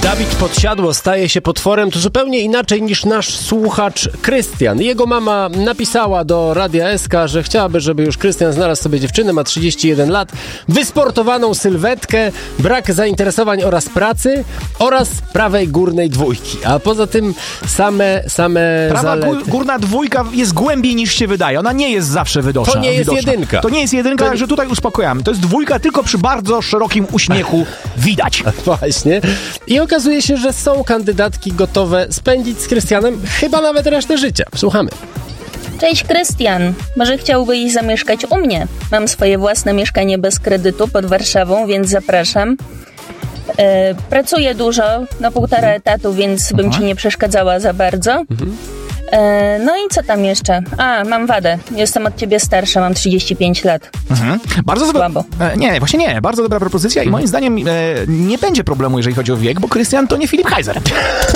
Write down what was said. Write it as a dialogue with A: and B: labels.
A: Dawid Podsiadło staje się potworem to zupełnie inaczej niż nasz słuchacz Krystian. Jego mama napisała do Radia SK, że chciałaby, żeby już Krystian znalazł sobie dziewczynę, ma 31 lat, wysportowaną sylwetkę, brak zainteresowań oraz pracy oraz prawej górnej dwójki. A poza tym same
B: Prawa
A: zalety.
B: górna dwójka jest głębiej niż się wydaje. Ona nie jest zawsze widoczna.
A: To nie jest jedynka.
B: To nie jest jedynka, także tutaj uspokajam. To jest dwójka, tylko przy bardzo szerokim uśmiechu widać.
A: Właśnie. I okazuje się, że są kandydatki gotowe spędzić z Krystianem chyba nawet resztę życia. Słuchamy.
C: Cześć Krystian, może chciałbyś zamieszkać u mnie? Mam swoje własne mieszkanie bez kredytu pod Warszawą, więc zapraszam. Pracuję dużo, na 1,5 etatu, więc bym ci nie przeszkadzała za bardzo. No i co tam jeszcze? Mam wadę. Jestem od ciebie starsza, mam 35 lat.
B: Bardzo dobra.
C: Słabo.
B: Nie, właśnie nie. Bardzo dobra propozycja i moim zdaniem nie będzie problemu, jeżeli chodzi o wiek, bo Krystian to nie Filip Heiser.